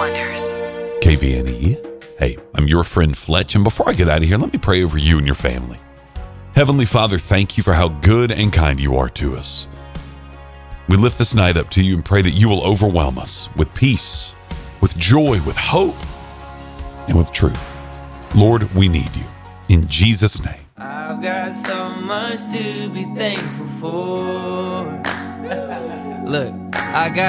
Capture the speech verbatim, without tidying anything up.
wonders. K V N E. Hey, I'm your friend Fletch, and before I get out of here, let me pray over you and your family. Heavenly Father, thank you for how good and kind you are to us. We lift this night up to you and pray that you will overwhelm us with peace, with joy, with hope, and with truth. Lord, we need you. In Jesus' name. I've got so much to be thankful for. Look, I got